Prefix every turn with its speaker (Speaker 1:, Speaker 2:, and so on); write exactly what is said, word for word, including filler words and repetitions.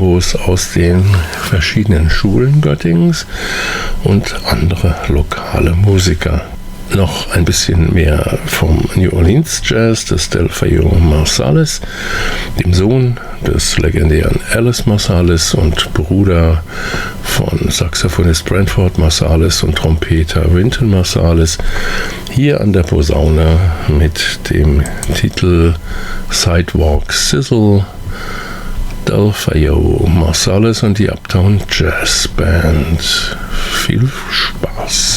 Speaker 1: Maestros aus den verschiedenen Schulen Göttingens und andere lokale Musiker. Noch ein bisschen mehr vom New Orleans Jazz des Delfeayo Marsalis, dem Sohn des legendären Alice Marsalis und Bruder von Saxophonist Branford Marsalis und Trompeter Wynton Marsalis, hier an der Posaune mit dem Titel Sidewalk Sizzle, Delfeayo Marsalis und die Uptown Jazz Band. Viel Spaß!